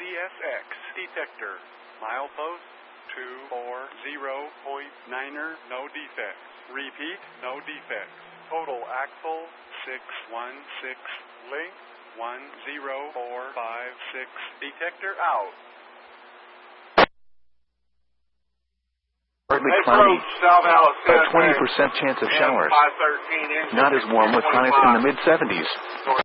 CSX detector. Milepost 240.9er, no defects. Repeat, no defects. Total axle 616. Link 10456. Detector out. Partly cloudy, a 20% chance of showers. Not as warm with highs in the mid-70s.